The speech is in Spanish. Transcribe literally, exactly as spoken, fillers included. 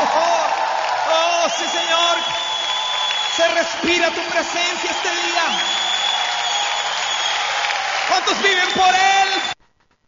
Oh, sí, Señor. Se respira tu presencia este día. ¿Cuántos viven por Él?